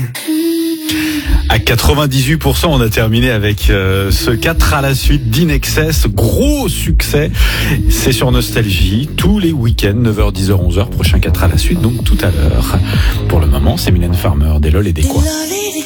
À 98%, on a terminé avec ce 4 à la suite d'Inexcess. Gros succès. C'est sur Nostalgie. Tous les week-ends, 9h, 10h, 11h. Prochain 4 à la suite, donc tout à l'heure. Pour le moment, c'est Mylène Farmer, des LOL et des quoi.